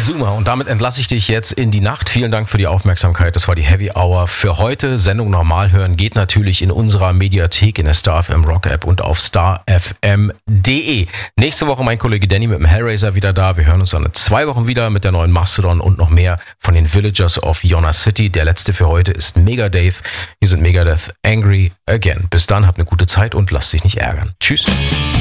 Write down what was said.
Exuma. Und damit entlasse ich dich jetzt in die Nacht. Vielen Dank für die Aufmerksamkeit. Das war die Heavy Hour für heute. Sendung normal hören geht natürlich in unserer Mediathek, in der Star FM Rock App und auf starfm.de. Nächste Woche mein Kollege Danny mit dem Hellraiser wieder da. Wir hören uns dann in 2 Wochen wieder mit der neuen Mastodon und noch mehr von den Villagers of Yona City. Der letzte für heute ist Mega Dave. Hier sind Megadeth Angry Again. Bis dann, habt eine gute Zeit und lasst dich nicht ärgern. Tschüss.